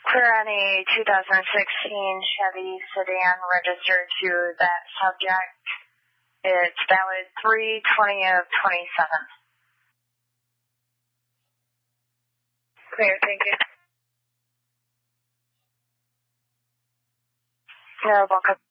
Clear on a 2016 Chevy sedan registered to that subject. It's valid 3/20 of 27. Clear, thank you. You're welcome.